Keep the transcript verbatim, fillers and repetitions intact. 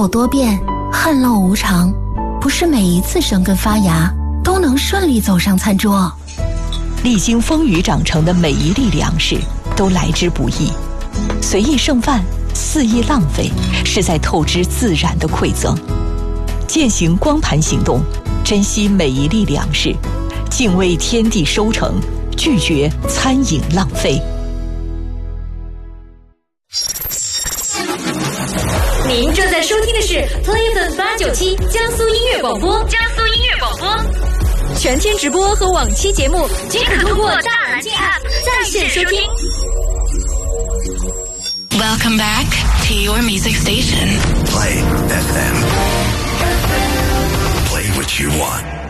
候多变，旱涝无常，不是每一次生根发芽都能顺利走上餐桌。 历经风雨长成的每一粒粮食都来之不易，随意剩饭，肆意浪费，是在透支自然的馈赠。践行光盘行动，珍惜每一粒粮食，敬畏天地收成，拒绝餐饮浪费。 您正在收听的是 Play F M 八九七江苏音乐广播，江苏音乐广播。全天直播和往期节目均可通过大蓝鲸 App 在线收听。 Welcome back to your music station. Play F M. Play what you want.